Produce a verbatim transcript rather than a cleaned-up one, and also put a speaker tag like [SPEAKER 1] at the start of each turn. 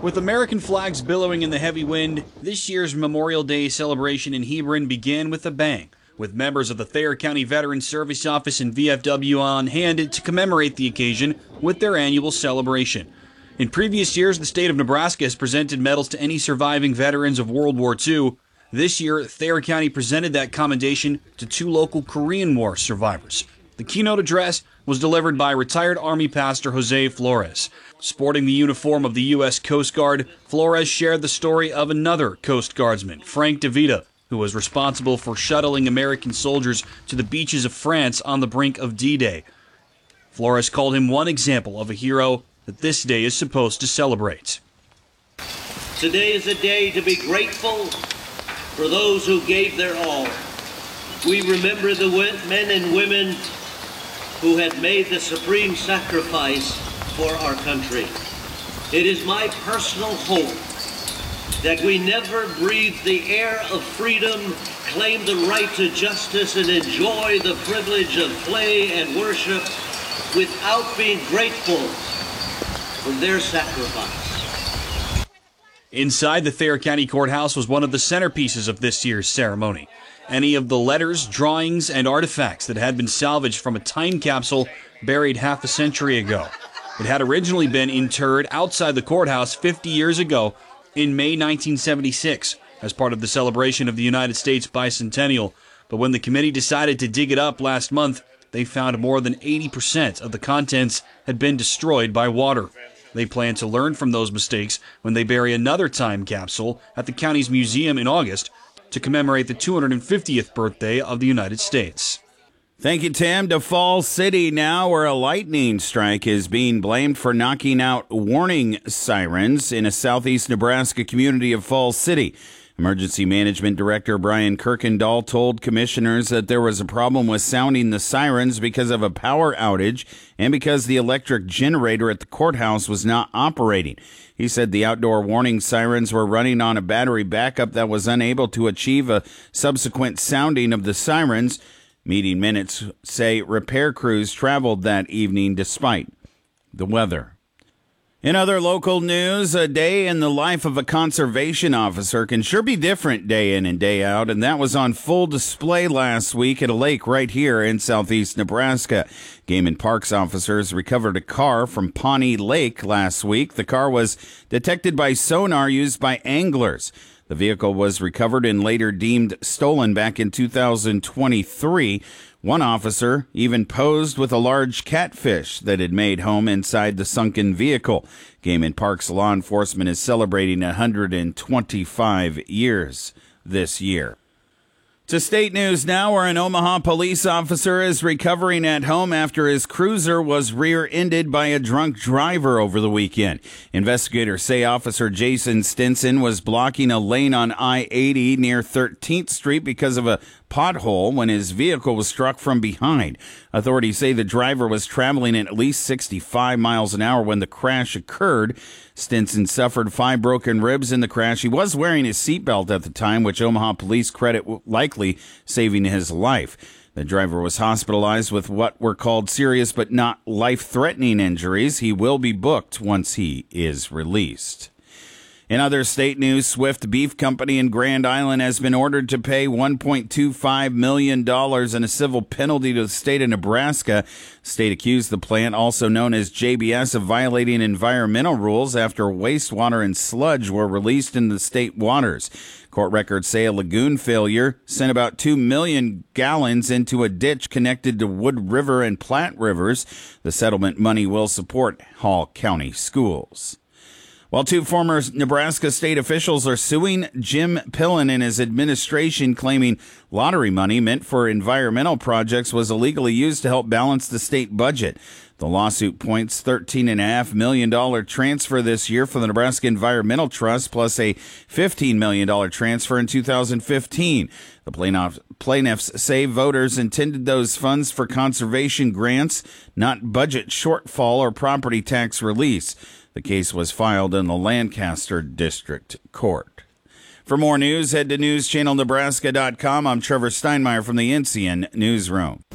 [SPEAKER 1] With American flags billowing in the heavy wind, this year's Memorial Day celebration in Hebron began with a bang, with members of the Thayer County Veterans Service Office and V F W on hand to commemorate the occasion with their annual celebration. In previous years, the state of Nebraska has presented medals to any surviving veterans of World War Two. This year, Thayer County presented that commendation to two local Korean War survivors. The keynote address was delivered by retired Army pastor Jose Flores. Sporting the uniform of the U S Coast Guard, Flores shared the story of another Coast Guardsman, Frank DeVita, who was responsible for shuttling American soldiers to the beaches of France on the brink of D-Day. Flores called him one example of a hero that this day is supposed to celebrate.
[SPEAKER 2] Today is a day to be grateful for those who gave their all. We remember the men and women who had made the supreme sacrifice for our country. It is my personal hope that we never breathe the air of freedom, claim the right to justice, and enjoy the privilege of play and worship without being grateful for their sacrifice.
[SPEAKER 1] Inside the Thayer County Courthouse was one of the centerpieces of this year's ceremony. Any of the letters, drawings, and artifacts that had been salvaged from a time capsule buried half a century ago. It had originally been interred outside the courthouse fifty years ago in May nineteen seventy-six as part of the celebration of the United States bicentennial. But when the committee decided to dig it up last month, they found more than eighty percent of the contents had been destroyed by water. They plan to learn from those mistakes when they bury another time capsule at the county's museum in August to commemorate the two hundred fiftieth birthday of the United States.
[SPEAKER 3] Thank you, Tim. To Falls City now, where a lightning strike is being blamed for knocking out warning sirens in a southeast Nebraska community of Falls City. Emergency Management Director Brian Kirkendall told commissioners that there was a problem with sounding the sirens because of a power outage and because the electric generator at the courthouse was not operating. He said the outdoor warning sirens were running on a battery backup that was unable to achieve a subsequent sounding of the sirens. Meeting minutes say repair crews traveled that evening despite the weather. In other local news, a day in the life of a conservation officer can sure be different day in and day out, and that was on full display last week at a lake right here in southeast Nebraska. Game and Parks officers recovered a car from Pawnee Lake last week. The car was detected by sonar used by anglers. The vehicle was recovered and later deemed stolen back in two thousand twenty-three. One officer even posed with a large catfish that had made home inside the sunken vehicle. Game and Parks law enforcement is celebrating one hundred twenty-five years this year. To state news now, where an Omaha police officer is recovering at home after his cruiser was rear-ended by a drunk driver over the weekend. Investigators say Officer Jason Stinson was blocking a lane on I eighty near thirteenth Street because of a pothole when his vehicle was struck from behind. Authorities say the driver was traveling at least sixty-five miles an hour when the crash occurred. Stinson suffered five broken ribs in the crash. He was wearing his seatbelt at the time, which Omaha police credit likely saving his life. The driver was hospitalized with what were called serious but not life-threatening injuries. He will be booked once he is released. In other state news, Swift Beef Company in Grand Island has been ordered to pay one point two five million dollars in a civil penalty to the state of Nebraska. The state accused the plant, also known as J B S, of violating environmental rules after wastewater and sludge were released in the state waters. Court records say a lagoon failure sent about two million gallons into a ditch connected to Wood River and Platte Rivers. The settlement money will support Hall County schools. While two former Nebraska state officials are suing Jim Pillen and his administration, claiming lottery money meant for environmental projects was illegally used to help balance the state budget. The lawsuit points thirteen point five million dollars transfer this year for the Nebraska Environmental Trust, plus a fifteen million dollars transfer in two thousand fifteen. The plaintiffs, plaintiffs say voters intended those funds for conservation grants, not budget shortfall or property tax release. The case was filed in the Lancaster District Court. For more news, head to news channel nebraska dot com. I'm Trevor Steinmeier from the N C N Newsroom.